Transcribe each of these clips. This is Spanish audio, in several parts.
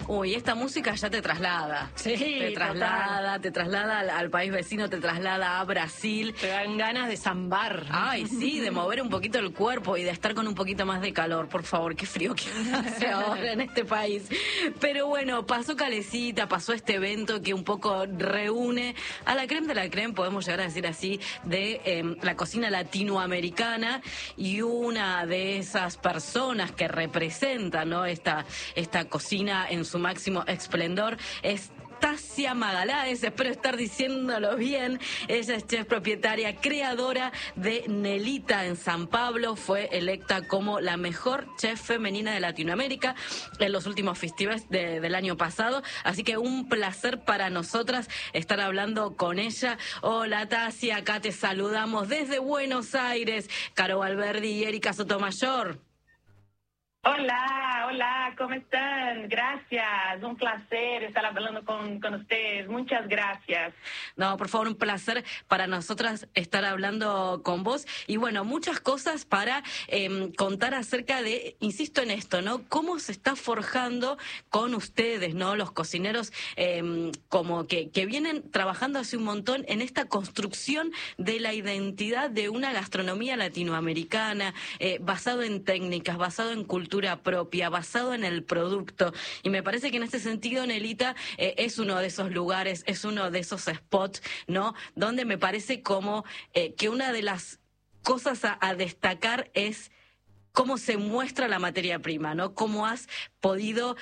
Uy, esta música ya te traslada. Sí, te traslada al país vecino, te traslada a Brasil. Te dan ganas de zambar. Ay, sí, de mover un poquito el cuerpo y de estar con un poquito más de calor. Por favor, qué frío que hace ahora en este país. Pero bueno, pasó Calecita, pasó este evento que un poco reúne a la creme de la creme, podemos llegar a decir así, de la cocina latinoamericana, y una de esas personas que representan, ¿no?, esta cocina en su máximo esplendor es Tasia Magaláes, espero estar diciéndolo bien. Ella es chef propietaria, creadora de Nelita en San Pablo. Fue electa como la mejor chef femenina de Latinoamérica en los últimos festivales del año pasado. Así que un placer para nosotras estar hablando con ella. Hola Tasia, acá te saludamos desde Buenos Aires. Caro Valverdi y Erika Sotomayor. Hola, ¿cómo están? Gracias, un placer estar hablando con ustedes. Muchas gracias. No, por favor, un placer para nosotras estar hablando con vos. Y bueno, muchas cosas para contar acerca de, insisto en esto, ¿no? Cómo se está forjando con ustedes, ¿no? Los cocineros como que vienen trabajando hace un montón en esta construcción de la identidad de una gastronomía latinoamericana, basado en técnicas, basado en cultura propia, basado en el producto. Y me parece que en este sentido Nelita es uno de esos lugares, es uno de esos spots, ¿no?, donde me parece como que una de las cosas a destacar es cómo se muestra la materia prima, ¿no? Cómo has podido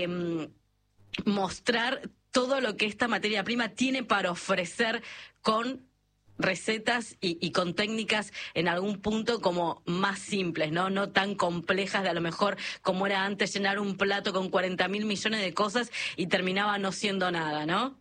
mostrar todo lo que esta materia prima tiene para ofrecer con recetas y con técnicas en algún punto como más simples, no tan complejas de a lo mejor como era antes llenar un plato con 40.000 millones de cosas y terminaba no siendo nada, ¿no?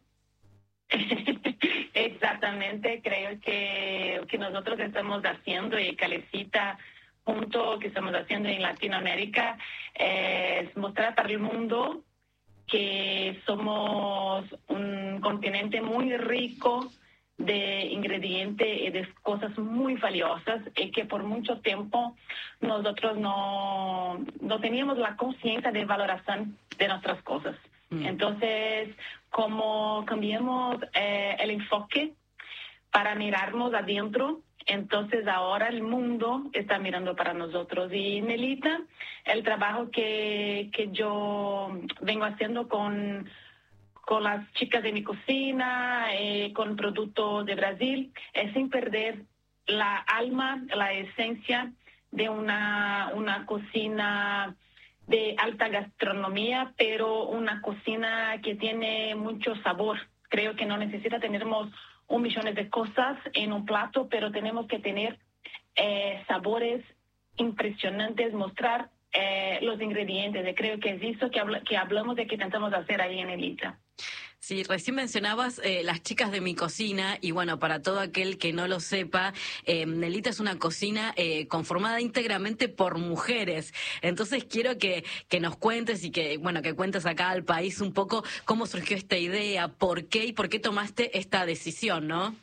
Exactamente, creo que nosotros estamos haciendo, y Calecita junto que estamos haciendo en Latinoamérica, es mostrar para el mundo que somos un continente muy rico de ingredientes y de cosas muy valiosas, y que por mucho tiempo nosotros no teníamos la conciencia de valoración de nuestras cosas. Entonces, como cambiamos el enfoque para mirarnos adentro, entonces ahora el mundo está mirando para nosotros. Y Nelita, el trabajo que yo vengo haciendo con las chicas de mi cocina, con productos de Brasil, sin perder la alma, la esencia de una cocina de alta gastronomía, pero una cocina que tiene mucho sabor. Creo que no necesita tener 1.000.000 de cosas en un plato, pero tenemos que tener sabores impresionantes, mostrar los ingredientes. Creo que es eso que hablamos de que intentamos hacer ahí en Nelita. Sí, recién mencionabas las chicas de mi cocina, y bueno, para todo aquel que no lo sepa, Nelita es una cocina conformada íntegramente por mujeres. Entonces quiero que nos cuentes y que cuentes acá al país un poco cómo surgió esta idea, por qué tomaste esta decisión, ¿no?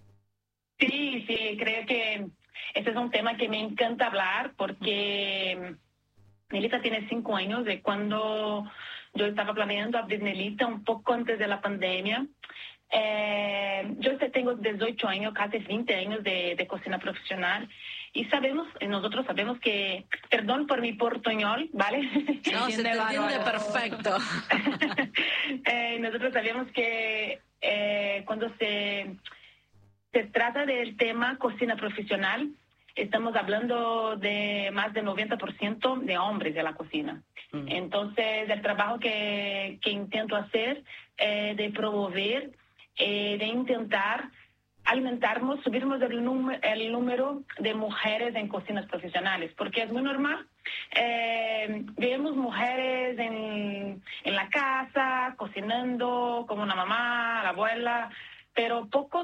Sí, creo que ese es un tema que me encanta hablar, porque Nelita tiene 5 años de cuando yo estaba planeando abrir Nelita, un poco antes de la pandemia. Yo tengo 18 años, casi 20 años de cocina profesional, y nosotros sabemos que, perdón por mi portuñol, ¿vale? No, se te entiende perfecto. Nosotros sabemos que cuando se trata del tema cocina profesional, estamos hablando de más del 90% de hombres de la cocina. Entonces, el trabajo que intento hacer de promover, de intentar alimentarnos, subirnos el número de mujeres en cocinas profesionales, porque es muy normal. Vemos mujeres en la casa, cocinando, como una mamá, la abuela, pero pocas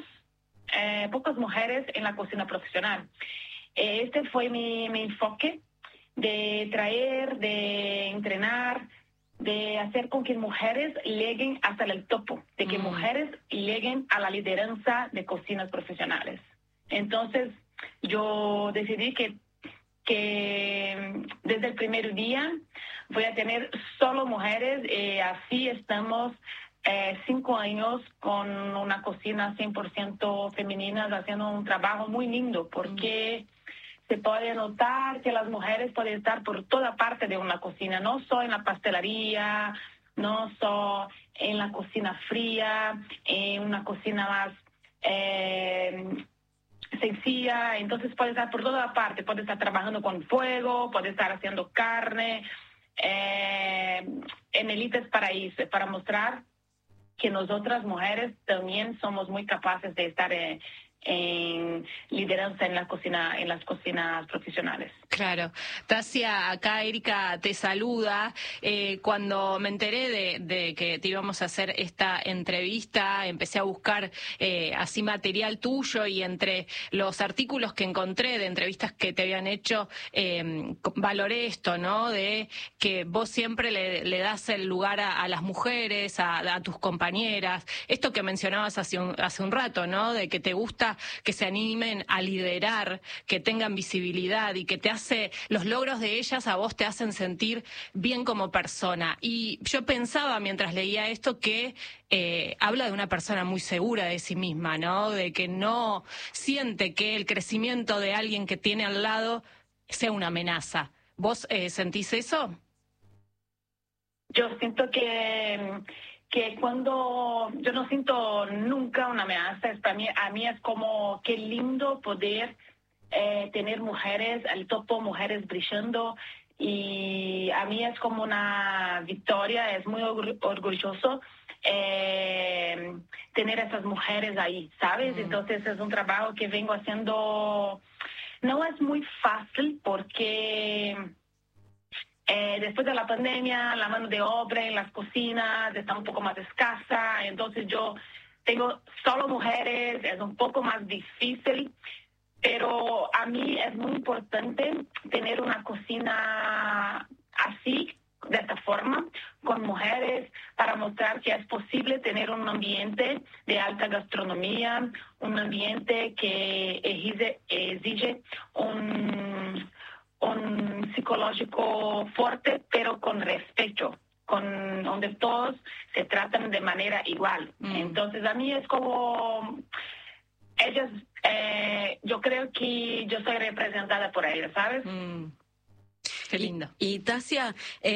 mujeres en la cocina profesional. Este fue mi enfoque, de traer, de entrenar, de hacer con que mujeres lleguen hasta el topo, de que mujeres lleguen a la lideranza de cocinas profesionales. Entonces, yo decidí que desde el primer día voy a tener solo mujeres y así estamos 5 años con una cocina 100% femenina, haciendo un trabajo muy lindo, porque se puede notar que las mujeres pueden estar por toda parte de una cocina, no solo en la pastelería, no solo en la cocina fría, en una cocina más sencilla. Entonces puede estar por toda parte, puede estar trabajando con fuego, puede estar haciendo carne, en Elites Paraíso, para mostrar que nosotras mujeres también somos muy capaces de estar en lideranza en la cocina, en las cocinas profesionales. Claro. Tasia, acá Erika te saluda. Cuando me enteré de que te íbamos a hacer esta entrevista, empecé a buscar así material tuyo, y entre los artículos que encontré de entrevistas que te habían hecho, valoré esto, ¿no? De que vos siempre le das el lugar a las mujeres, a tus compañeras. Esto que mencionabas hace un rato, ¿no? De que te gusta que se animen a liderar, que tengan visibilidad, y que los logros de ellas a vos te hacen sentir bien como persona. Y yo pensaba mientras leía esto que habla de una persona muy segura de sí misma, ¿no? De que no siente que el crecimiento de alguien que tiene al lado sea una amenaza. ¿Vos sentís eso? Yo siento que cuando yo no siento nunca una amenaza, a mí es como qué lindo poder tener mujeres, al topo mujeres brillando, y a mí es como una victoria, es muy orgulloso tener esas mujeres ahí, ¿sabes? Entonces es un trabajo que vengo haciendo, no es muy fácil porque después de la pandemia, la mano de obra en las cocinas está un poco más escasa, entonces yo tengo solo mujeres, es un poco más difícil, pero a mí es muy importante tener una cocina así, de esta forma, con mujeres, para mostrar que es posible tener un ambiente de alta gastronomía, un ambiente que exige un psicológico fuerte, pero con respeto, donde todos se tratan de manera igual. Entonces a mí es como ellas, yo creo que yo soy representada por ellas, ¿sabes? Qué lindo. Y Tasia,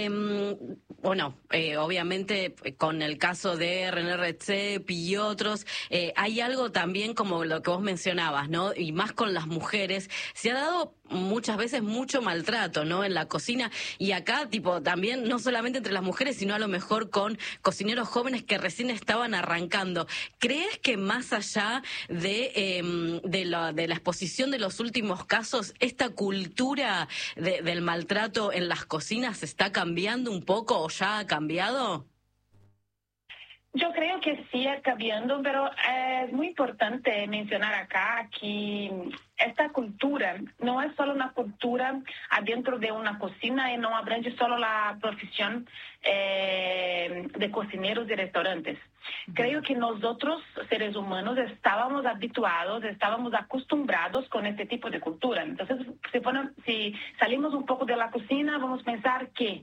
obviamente con el caso de René Redzepi y otros, hay algo también como lo que vos mencionabas, ¿no? Y más con las mujeres, se ha dado muchas veces mucho maltrato, ¿no? En la cocina, y acá, también, no solamente entre las mujeres, sino a lo mejor con cocineros jóvenes que recién estaban arrancando. ¿Crees que más allá de la exposición de los últimos casos, esta cultura del maltrato en las cocinas está cambiando un poco o ya ha cambiado? Yo creo que sí está cambiando, pero es muy importante mencionar acá que esta cultura no es solo una cultura adentro de una cocina y no abrange solo la profesión de cocineros y restaurantes. Creo que nosotros, seres humanos, estábamos habituados, estábamos acostumbrados con este tipo de cultura. Entonces, si salimos un poco de la cocina, vamos a pensar que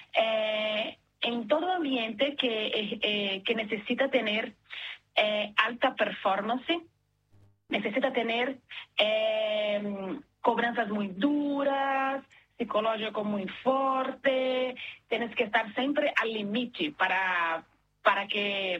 en todo ambiente que necesita tener alta performance, necesita tener cobranzas muy duras, psicológico muy fuerte, tienes que estar siempre al límite para que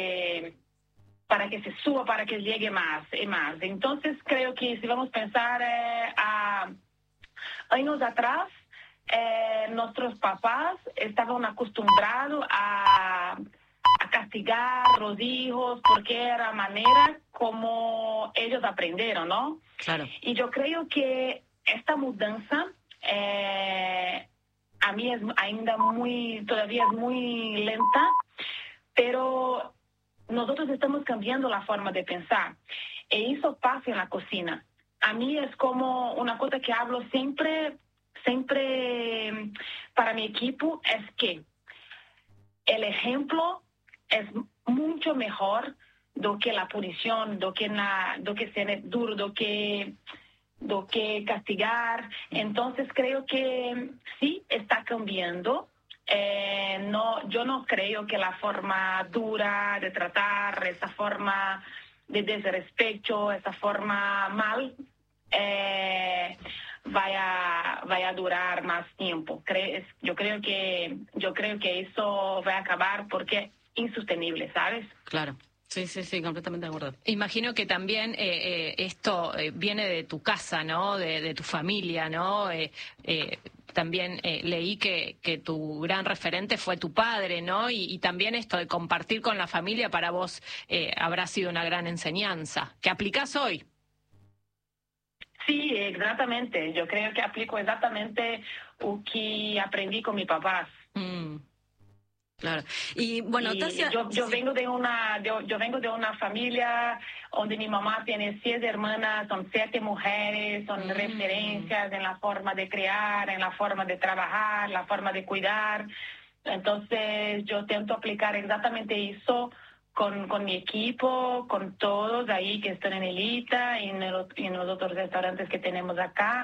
se suba, para que llegue más y más. Entonces creo que si vamos a pensar a años atrás, nuestros papás estaban acostumbrados a castigar a los hijos porque era la manera como ellos aprendieron, ¿no? Claro. Y yo creo que esta mudanza a mí es todavía es muy lenta, pero nosotros estamos cambiando la forma de pensar. Y eso pasa en la cocina. A mí es como una cosa que hablo siempre para mi equipo, es que el ejemplo es mucho mejor do que la punición, do que ser duro, do que do que castigar. Entonces creo que sí está cambiando. Yo no creo que la forma dura de tratar, esa forma de desrespeto, esa forma mal, vaya a durar más tiempo. Yo creo que eso va a acabar porque es insostenible, ¿sabes? Claro. Sí, completamente de acuerdo. Imagino que también esto viene de tu casa, ¿no? De tu familia, ¿no? También leí que tu gran referente fue tu padre, ¿no? Y también esto de compartir con la familia para vos habrá sido una gran enseñanza. ¿Qué aplicás hoy? Sí, exactamente. Yo creo que aplico exactamente lo que aprendí con mi papá. Claro. Y bueno, Tasia, yo vengo de una familia donde mi mamá tiene 6 hermanas, son 7 mujeres, son referencias en la forma de crear, en la forma de trabajar, la forma de cuidar. Entonces yo intento aplicar exactamente eso con mi equipo, con todos ahí que están en Elita y en los otros restaurantes que tenemos acá.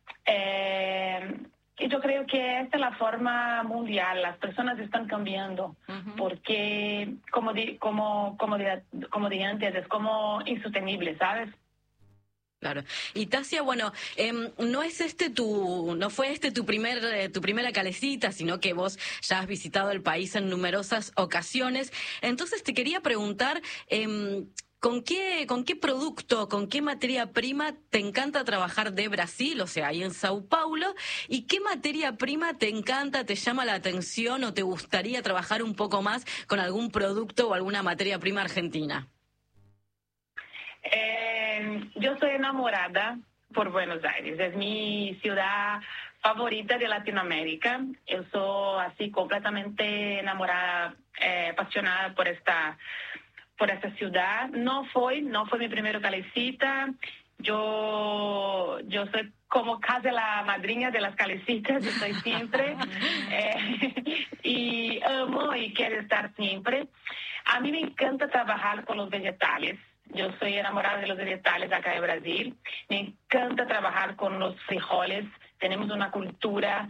Y yo creo que esta es la forma mundial. Las personas están cambiando porque, como dije antes, es como insostenible, ¿sabes? Claro. Y Tasia, bueno, no fue tu primera calecita, sino que vos ya has visitado el país en numerosas ocasiones. Entonces te quería preguntar, ¿con qué producto, con qué materia prima te encanta trabajar de Brasil, o sea, ahí en Sao Paulo? ¿Y qué materia prima te encanta, te llama la atención o te gustaría trabajar un poco más con algún producto o alguna materia prima argentina? Yo estoy enamorada por Buenos Aires. Es mi ciudad favorita de Latinoamérica. Yo soy así completamente enamorada, apasionada por esta ciudad. No fue mi primera calecita. Yo soy como casi la madrina de las calecitas, estoy siempre. Y amo y quiero estar siempre. A mí me encanta trabajar con los vegetales. Yo soy enamorada de los vegetales acá en Brasil. Me encanta trabajar con los frijoles. Tenemos una cultura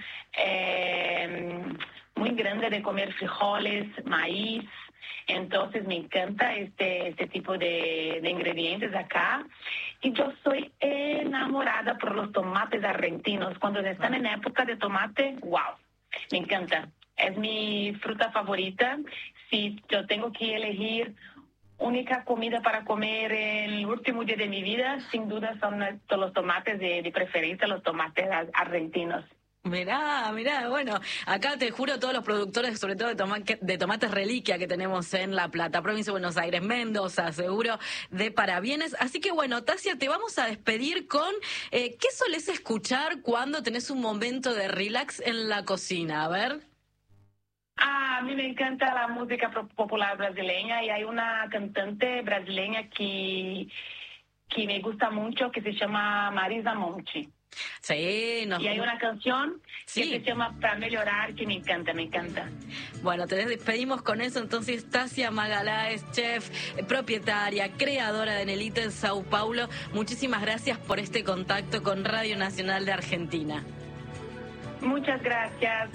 muy grande de comer frijoles, maíz. Entonces me encanta este tipo de ingredientes acá. Y yo soy enamorada por los tomates argentinos. Cuando están en época de tomate, wow, me encanta. Es mi fruta favorita. Si yo tengo que elegir única comida para comer el último día de mi vida, sin duda son los tomates de preferencia, los tomates argentinos. Mirá, bueno, acá te juro todos los productores, sobre todo de tomates reliquia que tenemos en La Plata, provincia de Buenos Aires, Mendoza, seguro de parabienes. Así que bueno, Tasia, te vamos a despedir con ¿qué solés escuchar cuando tenés un momento de relax en la cocina? A ver. A mí me encanta la música popular brasileña y hay una cantante brasileña que me gusta mucho que se llama Marisa Monte. Sí, y hay una canción que se llama Para Melhorar que me encanta. Bueno, te despedimos con eso. Entonces, Tasia Magaláes, chef, propietaria, creadora de Nelita en Sao Paulo. Muchísimas gracias por este contacto con Radio Nacional de Argentina. Muchas gracias.